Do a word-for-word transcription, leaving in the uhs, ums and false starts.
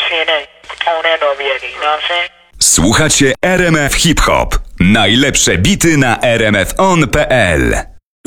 seeing that tone that over yet, you know what I'm saying? Słuchacie R M F Hip Hop. Najlepsze bity na r m f on kropka p l.